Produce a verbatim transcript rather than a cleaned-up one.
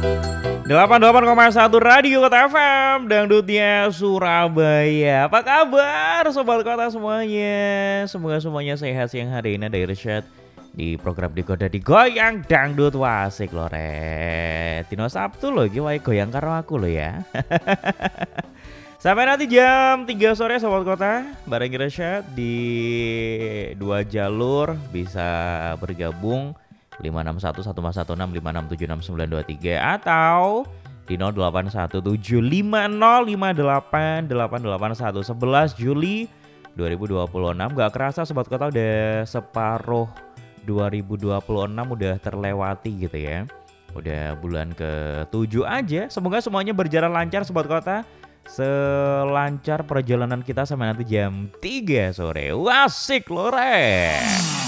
delapan puluh delapan koma satu Radio Kota F M Dangdutnya Surabaya. Apa kabar sobat kota semuanya? Semoga semuanya sehat siang hari ini. Ada Irsyad di program Digoda Digoyang Dangdut. Wah asik loh Red. Dino Sabtu loh gimana goyang karo aku loh ya. Sampai nanti jam tiga sore sobat kota bareng Irsyad di dua jalur bisa bergabung lima enam satu satu satu enam lima enam tujuh enam sembilan dua tiga atau di nol delapan satu tujuh lima nol lima delapan delapan delapan satu. Sebelas Juli dua ribu dua puluh enam. Gak kerasa sobat kota udah separuh dua ribu dua puluh enam udah terlewati gitu ya. Udah bulan ke tujuh aja. Semoga semuanya berjalan lancar sobat kota. Selancar perjalanan kita sampai nanti jam tiga sore. Wasik loh Ren.